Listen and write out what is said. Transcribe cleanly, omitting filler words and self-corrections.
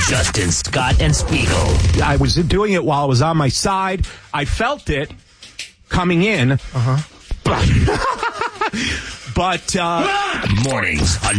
Justin, Scott, and Spiegel. I was doing it while I was on my side. I felt it coming in. But Mornings on